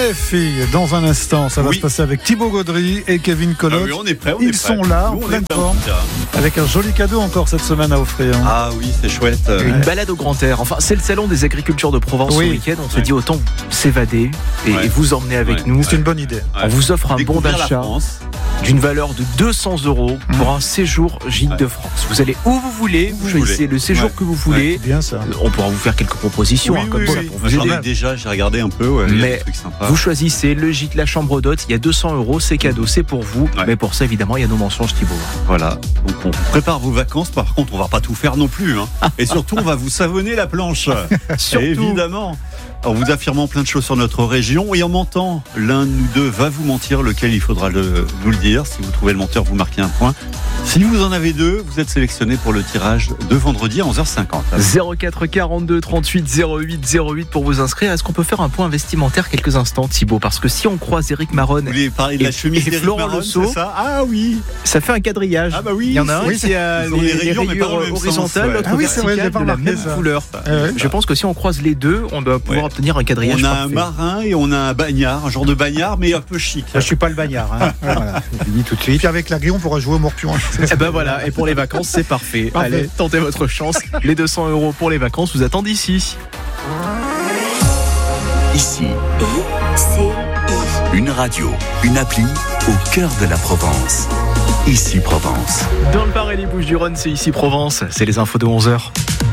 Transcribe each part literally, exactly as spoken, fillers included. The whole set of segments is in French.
Mes filles, dans un instant, ça va oui. se passer avec Thibaut Gaudry et Kevin Colloque. Ah oui, on est prêts, on Ils est sont prêts. là, Nous, en on pleine est forme, avec un joli cadeau encore cette semaine à offrir. Ah oui, c'est chouette. Une Ouais. balade au grand air. Enfin, c'est le salon des agricultures de Provence Oui. ce week-end. On s'est Ouais. dit autant s'évader et, Ouais. et vous emmener avec Ouais. nous. C'est une bonne idée. Ouais. On vous offre un bon Découvrir la d'achat France. d'une valeur de deux cents euros pour un séjour Gîte Ouais. de France. Vous allez où vous voulez, Où vous vous choisissez voulez. le séjour Ouais. que vous voulez. Bien ça. On pourra vous faire quelques propositions Oui, hein, comme oui, ça oui. pour vous J'en aider. ai déjà, j'ai regardé un peu. Ouais, il y a Mais des trucs sympas. Vous choisissez le gîte, la chambre d'hôte, il y a deux cents euros, c'est cadeau, c'est pour vous. Ouais. Mais pour ça, évidemment, il y a nos mensonges, Thibaut. Voilà. Donc on prépare vos vacances. Par contre, on va pas tout faire non plus. Hein. Et surtout, on va vous savonner la planche. Surtout. Évidemment. En vous affirmant plein de choses sur notre région et en mentant. L'un de nous deux va vous mentir, lequel il faudra le, nous le dire. Si vous trouvez le menteur, vous marquez un point. Si vous en avez deux, vous êtes sélectionné pour le tirage de vendredi à onze heures cinquante. zéro quatre quarante-deux trente-huit zéro huit zéro huit pour vous inscrire. Est-ce qu'on peut faire un point vestimentaire quelques instants, Thibaut? Parce que si on croise Eric Maron, Vous voulez parler de la Et- chemise et d'Éric Florent Maron, Le Sceau. c'est ça? Ah oui. ça fait un quadrillage. Ah bah oui. Il y en a un Oui, qui a ils ont les, les rayures, les mais pas dans le même horizontales, sens, ouais. l'autre Ah oui, c'est vrai, verticale j'ai pas de la remarqué même ça. couleur. Ah ouais. Je pense que si on croise les deux, on doit pouvoir Ouais. obtenir un quadrillage On a un parfait. marin et on a un bagnard, un genre de bagnard, mais un peu chic. Je suis pas le bagnard, hein. Voilà, je le dis tout de Et suite. puis avec la grille, on pourra jouer au morpion. Eh ben voilà, et pour les vacances, c'est parfait. Parfait. Allez, tentez votre chance. Les deux cents euros pour les vacances vous attendent ici. Ici, une radio, une appli au cœur de la Provence. Ici Provence. Dans le Var et les Bouches-du-Rhône, c'est ici Provence. C'est les infos de onze heures.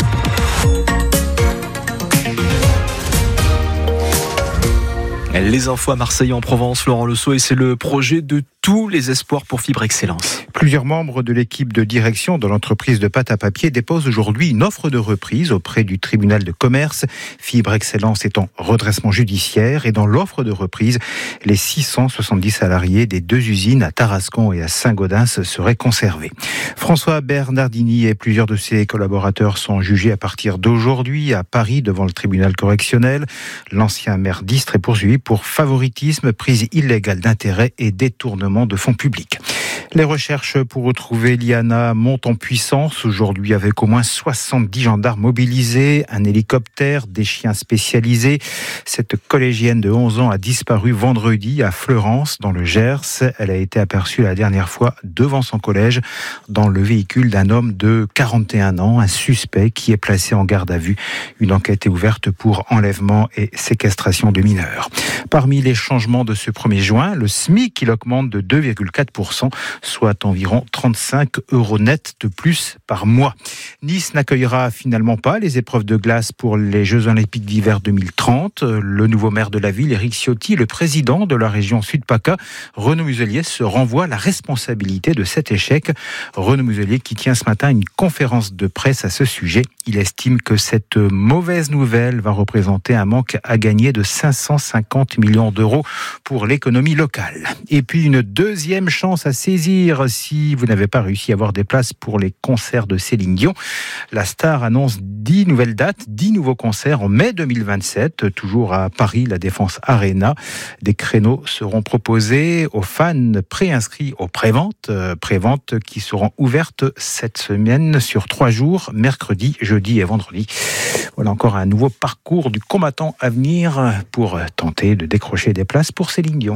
Les infos à Marseille en Provence, Laurent Le Sceau, et c'est le projet de tous les espoirs pour Fibre Excellence. Plusieurs membres de l'équipe de direction de l'entreprise de pâte à papier déposent aujourd'hui une offre de reprise auprès du tribunal de commerce. Fibre Excellence est en redressement judiciaire et dans l'offre de reprise, les six cent soixante-dix salariés des deux usines à Tarascon et à Saint-Gaudens seraient conservés. François Bernardini et plusieurs de ses collaborateurs sont jugés à partir d'aujourd'hui à Paris devant le tribunal correctionnel. L'ancien maire d'Istres est poursuivi pour favoritisme, prise illégale d'intérêt et détournement de fonds publics. Les recherches pour retrouver Liana montent en puissance aujourd'hui avec au moins soixante-dix gendarmes mobilisés, un hélicoptère, des chiens spécialisés. Cette collégienne de onze ans a disparu vendredi à Fleurance dans le Gers. Elle a été aperçue la dernière fois devant son collège dans le véhicule d'un homme de quarante et un ans, un suspect qui est placé en garde à vue. Une enquête est ouverte pour enlèvement et séquestration de mineurs. Parmi les changements de ce premier juin, le SMIC il augmente de deux virgule quatre pour cent, soit environ trente-cinq euros net de plus par mois. Nice n'accueillera finalement pas les épreuves de glace pour les Jeux Olympiques d'hiver deux mille trente. Le nouveau maire de la ville, Éric Ciotti, le président de la région Sud-PACA, Renaud Muselier, se renvoie la responsabilité de cet échec. Renaud Muselier qui tient ce matin une conférence de presse à ce sujet. Il estime que cette mauvaise nouvelle va représenter un manque à gagner de cinq cent cinquante millions d'euros pour l'économie locale. Et puis une deuxième chance à saisir si vous n'avez pas réussi à avoir des places pour les concerts de Céline Dion. La star annonce dix nouvelles dates, dix nouveaux concerts en mai deux mille vingt-sept, toujours à Paris, la Défense Arena. Des créneaux seront proposés aux fans préinscrits aux préventes, euh, préventes qui seront ouvertes cette semaine sur trois jours, mercredi, jeudi et vendredi. Voilà encore un nouveau parcours du combattant à venir pour tenter de décrocher des places pour Céline Dion.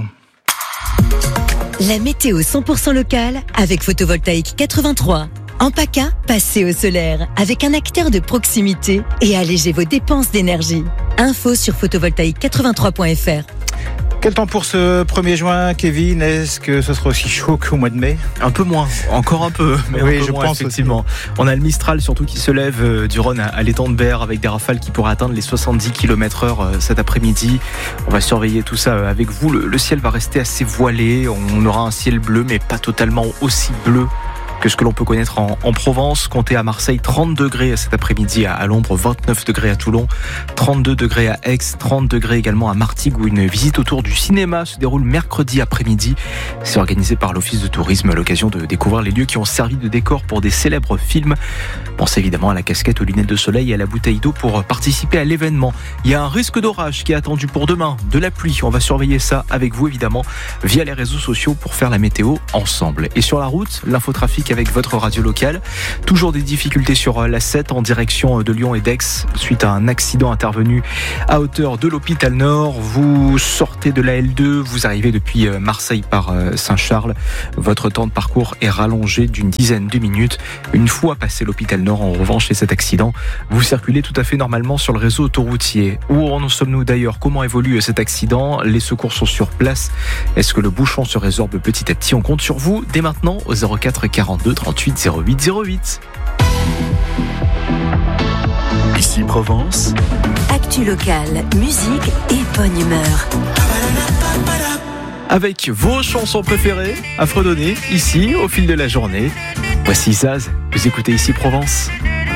La météo cent pour cent locale avec Photovoltaïque quatre-vingt-trois. En PACA, passez au solaire avec un acteur de proximité et allégez vos dépenses d'énergie. Info sur photovoltaïque quatre-vingt-trois point f r. Quel temps pour ce premier juin, Kevin? Est-ce que ce sera aussi chaud qu'au mois de mai? Un peu moins, encore un peu, mais Oui, un peu je moins, pense effectivement. On a le Mistral surtout qui se lève euh, du Rhône à, à l'étang de Berre avec des rafales qui pourraient atteindre les soixante-dix kilomètres heure euh, cet après-midi. On va surveiller tout ça euh, avec vous. Le, le ciel va rester assez voilé. On aura un ciel bleu, mais pas totalement aussi bleu que ce que l'on peut connaître en, en Provence. Comptez à Marseille trente degrés cet après-midi, à, à l'ombre vingt-neuf degrés à Toulon, trente-deux degrés à Aix, trente degrés également à Martigues où une visite autour du cinéma se déroule mercredi après-midi. C'est organisé par l'Office de tourisme à l'occasion de découvrir les lieux qui ont servi de décor pour des célèbres films. Pensez évidemment à la casquette, aux lunettes de soleil et à la bouteille d'eau pour participer à l'événement. Il y a un risque d'orage qui est attendu pour demain, de la pluie. On va surveiller ça avec vous évidemment via les réseaux sociaux pour faire la météo ensemble. Et sur la route, l'infotrafic trafic avec votre radio locale. Toujours des difficultés sur l'A sept en direction de Lyon et d'Aix suite à un accident intervenu à hauteur de l'hôpital Nord. Vous sortez de la L deux, vous arrivez depuis Marseille par Saint-Charles. Votre temps de parcours est rallongé d'une dizaine de minutes. Une fois passé l'hôpital Nord, en revanche, et cet accident, vous circulez tout à fait normalement sur le réseau autoroutier. Où en sommes-nous d'ailleurs? Comment évolue cet accident? Les secours sont sur place. Est-ce que le bouchon se résorbe petit à petit? On compte sur vous dès maintenant au zéro quatre quarante-deux trente-huit zéro huit zéro huit. Ici Provence. Actu locale, musique et bonne humeur. Avec vos chansons préférées à fredonner ici au fil de la journée. Voici Zaz, vous écoutez Ici Provence.